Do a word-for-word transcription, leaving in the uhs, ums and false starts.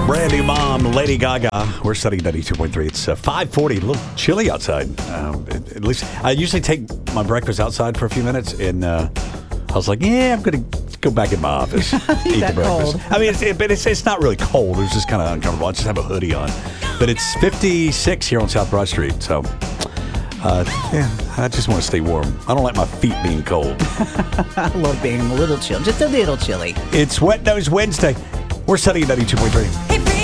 Brand new mom, Lady Gaga. We're studying ninety-two point three. It's uh, five forty, a little chilly outside. Um, at, at least I usually take my breakfast outside for a few minutes, and uh, I was like, yeah, I'm going to go back in my office, eat the breakfast. Cold. I mean, it's, it, but it's, it's not really cold. It's just kind of uncomfortable. I just have a hoodie on. But it's fifty-six here on South Broad Street, so uh, yeah, I just want to stay warm. I don't like my feet being cold. I love being a little chill, just a little chilly. It's Wet Nose Wednesday. We're studying ninety-two point three. Hey,